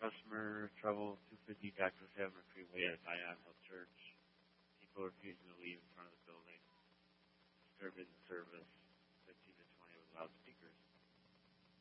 customer trouble 250 Cactus Avenue Freeway at Zion Hill Church. People refusing to leave in front of the building. Disturbing the service. 15 to 20 was allowed to